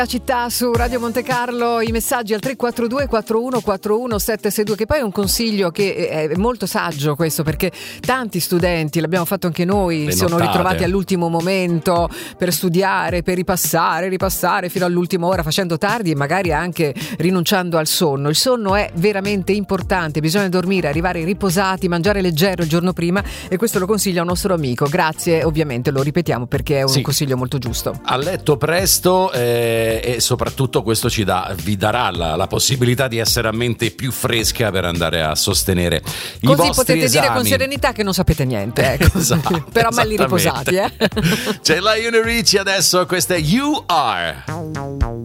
La città su Radio Monte Carlo, i messaggi al 342 4141 762, che poi è un consiglio che è molto saggio questo, perché tanti studenti, l'abbiamo fatto anche noi, si sono ritrovati all'ultimo momento per studiare, per ripassare fino all'ultima ora, facendo tardi e magari anche rinunciando al sonno. Il sonno è veramente importante, bisogna dormire, arrivare riposati, mangiare leggero il giorno prima, e questo lo consiglia un nostro amico. Grazie, ovviamente lo ripetiamo perché è un consiglio molto giusto. A letto presto, e soprattutto questo vi darà la possibilità di essere a mente più fresca per andare a sostenere i vostri Così potete esami. dire con serenità che non sapete niente, ecco. Esatto, però belli riposati. C'è la Ricci adesso, questa è You Are.